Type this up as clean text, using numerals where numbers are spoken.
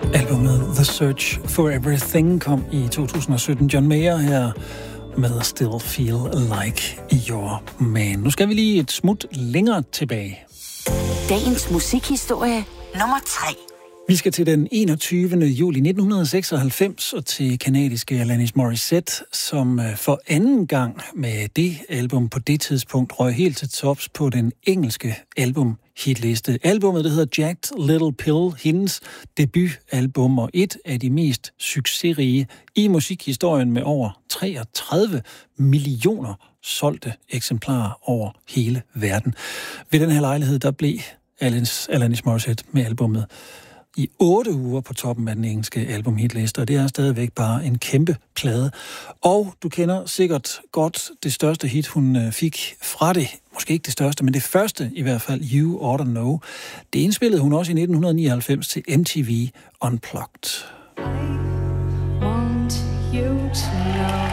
Albumet The Search for Everything kom i 2017. John Mayer her med Still Feel Like Your Man. Nu skal vi lige et smut længere tilbage. Dagens musikhistorie nummer 3. Vi skal til den 21. juli 1996 og til kanadiske Alanis Morissette, som for anden gang med det album på det tidspunkt røg helt til tops på den engelske album-hitliste. Albummet, det hedder Jagged Little Pill, hendes debutalbum og et af de mest succesrige i musikhistorien med over 33 millioner solgte eksemplarer over hele verden. Ved den her lejlighed, der blev Alanis Morissette med albummet i 8 uger på toppen af den engelske albumhitliste, og det er stadigvæk bare en kæmpe plade. Og du kender sikkert godt det største hit, hun fik fra det. Måske ikke det største, men det første i hvert fald, You Oughta Know. Det indspillede hun også i 1999 til MTV Unplugged.